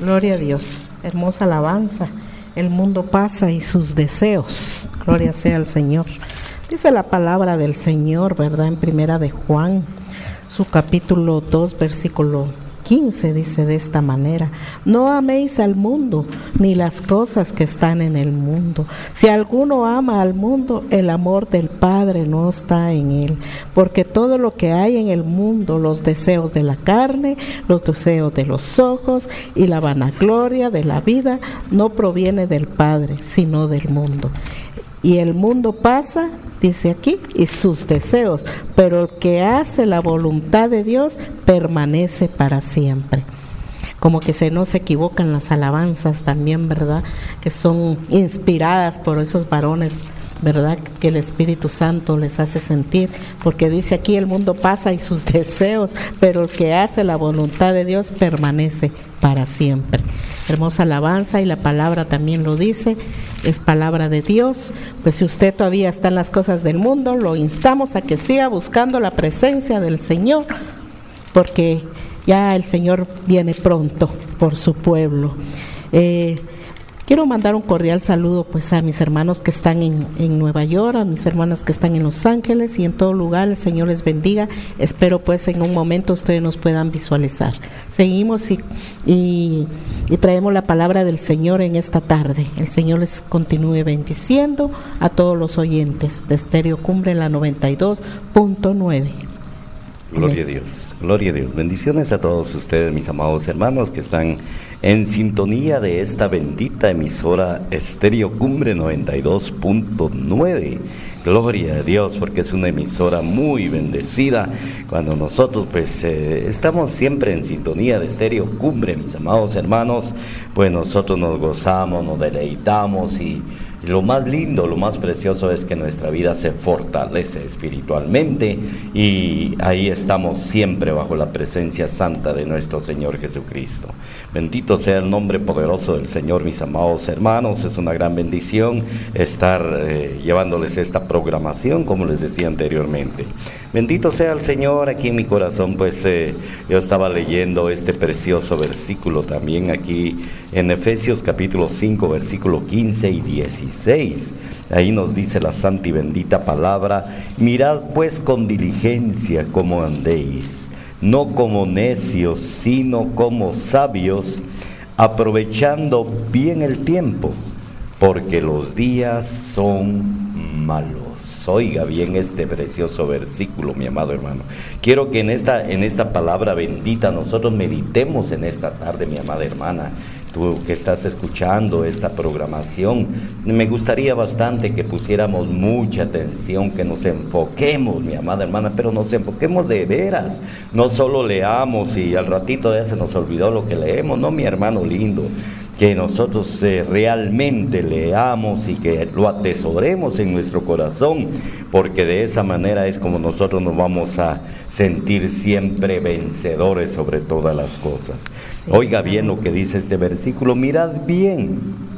Gloria a Dios. Hermosa alabanza. El mundo pasa y sus deseos. Gloria sea al Señor. Dice la palabra del Señor, ¿verdad? En Primera de Juan, su capítulo 2, versículo 15, dice de esta manera: no améis al mundo, ni las cosas que están en el mundo. Si alguno ama al mundo, el amor del Padre no está en él. Porque todo lo que hay en el mundo, los deseos de la carne, los deseos de los ojos y la vanagloria de la vida, no proviene del Padre, sino del mundo. Y el mundo pasa, dice aquí, y sus deseos, pero el que hace la voluntad de Dios permanece para siempre. Como que no se equivocan las alabanzas también, ¿verdad? Que son inspiradas por esos varones, ¿verdad? Que el Espíritu Santo les hace sentir, porque dice aquí: el mundo pasa y sus deseos, pero el que hace la voluntad de Dios permanece para siempre. Hermosa alabanza, y la palabra también lo dice, es palabra de Dios. Pues si usted todavía está en las cosas del mundo, lo instamos a que siga buscando la presencia del Señor, porque ya el Señor viene pronto por su pueblo. Quiero mandar un cordial saludo pues a mis hermanos que están en Nueva York, a mis hermanos que están en Los Ángeles y en todo lugar. El Señor les bendiga. Espero pues en un momento ustedes nos puedan visualizar. Seguimos y traemos la palabra del Señor en esta tarde. El Señor les continúe bendiciendo a todos los oyentes de Estéreo Cumbre, la 92.9. Gloria a Dios, gloria a Dios. Bendiciones a todos ustedes, mis amados hermanos, que están en sintonía de esta bendita emisora Estéreo Cumbre 92.9. Gloria a Dios, porque es una emisora muy bendecida. Cuando nosotros pues estamos siempre en sintonía de Estéreo Cumbre, mis amados hermanos, pues nosotros nos gozamos, nos deleitamos, y lo más lindo, lo más precioso es que nuestra vida se fortalece espiritualmente, y ahí estamos siempre bajo la presencia santa de nuestro Señor Jesucristo. Bendito sea el nombre poderoso del Señor, mis amados hermanos. Es una gran bendición estar llevándoles esta programación, como les decía anteriormente. Bendito sea el Señor. Aquí en mi corazón pues yo estaba leyendo este precioso versículo también aquí en Efesios capítulo 5, versículo 15 y 16. Ahí nos dice la santa y bendita palabra: mirad pues con diligencia cómo andéis, no como necios, sino como sabios, aprovechando bien el tiempo, porque los días son malos. Oiga bien este precioso versículo, mi amado hermano. Quiero que en esta palabra bendita nosotros meditemos en esta tarde, mi amada hermana. Tú que estás escuchando esta programación, me gustaría bastante que pusiéramos mucha atención, que nos enfoquemos, mi amada hermana, pero nos enfoquemos de veras. No solo leamos y al ratito ya se nos olvidó lo que leemos, no, mi hermano lindo. Que nosotros realmente leamos y que lo atesoremos en nuestro corazón, porque de esa manera es como nosotros nos vamos a sentir siempre vencedores sobre todas las cosas. Sí, oiga bien lo que dice este versículo: mirad bien,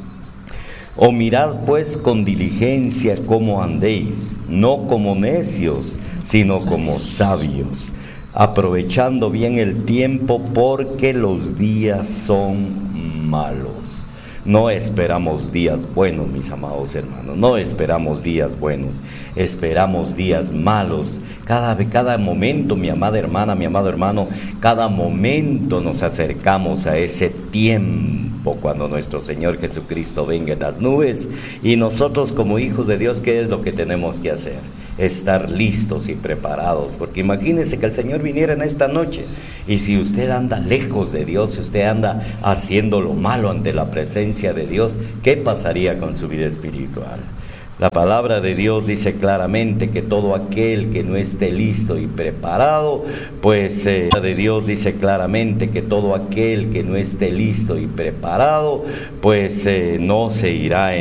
o mirad pues con diligencia cómo andéis, no como necios, sino como sabios, aprovechando bien el tiempo, porque los días son malos. No esperamos días buenos, mis amados hermanos, no esperamos días buenos, esperamos días malos. Cada momento, mi amada hermana, mi amado hermano, cada momento nos acercamos a ese tiempo cuando nuestro Señor Jesucristo venga en las nubes, y nosotros como hijos de Dios, ¿qué es lo que tenemos que hacer? Estar listos y preparados, porque imagínese que el Señor viniera en esta noche, y si usted anda lejos de Dios, si usted anda haciendo lo malo ante la presencia de Dios, ¿qué pasaría con su vida espiritual? La palabra de Dios dice claramente que todo aquel que no esté listo y preparado, pues de Dios dice claramente que todo aquel que no esté listo y preparado, pues no se irá